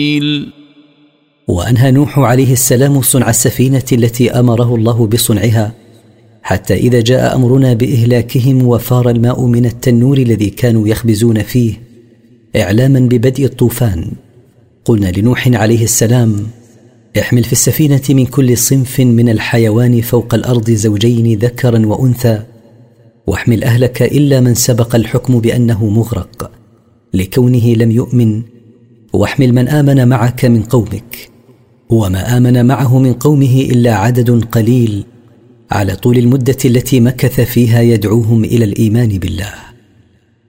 وأنهى نوح عليه السلام صنع السفينة التي أمره الله بصنعها، حتى إذا جاء أمرنا بإهلاكهم وفار الماء من التنور الذي كانوا يخبزون فيه إعلاما ببدء الطوفان، قلنا لنوح عليه السلام: احمل في السفينة من كل صنف من الحيوان فوق الأرض زوجين ذكرا وأنثى، واحمل أهلك إلا من سبق الحكم بأنه مغرق لكونه لم يؤمن، واحمل من آمن معك من قومك. وما آمن معه من قومه إلا عدد قليل على طول المدة التي مكث فيها يدعوهم إلى الإيمان بالله.